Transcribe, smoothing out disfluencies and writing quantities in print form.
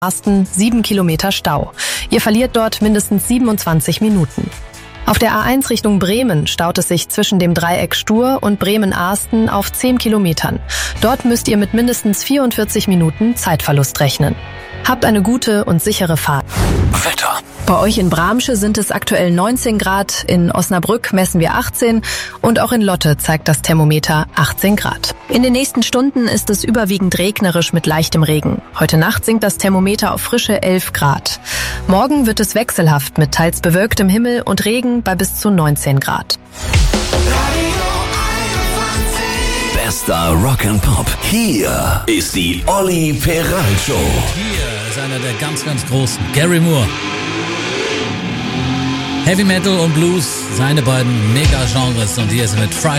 Bremen-Arsten 7 Kilometer Stau. Ihr verliert dort mindestens 27 Minuten. Auf der A1 Richtung Bremen staut es sich zwischen dem Dreieck Stur und Bremen-Arsten auf 10 Kilometern. Dort müsst ihr mit mindestens 44 Minuten Zeitverlust rechnen. Habt eine gute und sichere Fahrt. Wetter. Bei euch in Bramsche sind es aktuell 19 Grad, in Osnabrück messen wir 18 und auch in Lotte zeigt das Thermometer 18 Grad. In den nächsten Stunden ist es überwiegend regnerisch mit leichtem Regen. Heute Nacht sinkt das Thermometer auf frische 11 Grad. Morgen wird es wechselhaft mit teils bewölktem Himmel und Regen bei bis zu 19 Grad. Bester Rock'n'Pop. Hier ist die Olli Peral Show. Hier ist einer der ganz, ganz Großen, Gary Moore. Heavy Metal und Blues, seine beiden Mega-Genres. Und hier ist er mit Friday.